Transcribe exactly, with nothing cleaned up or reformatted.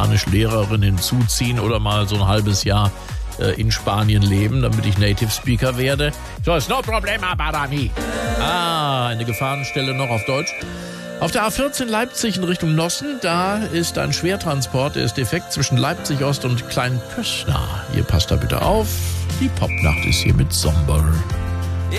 Spanischlehrerin hinzuziehen oder mal so ein halbes Jahr äh, in Spanien leben, damit ich Native Speaker werde. So, ist no problema para mí. Ah, eine Gefahrenstelle noch auf Deutsch. Auf der A vierzehn Leipzig in Richtung Nossen, da ist ein Schwertransport, der ist defekt zwischen Leipzig Ost und Kleinpöschna. Ihr passt da bitte auf. Die Popnacht ist hier mit Somber.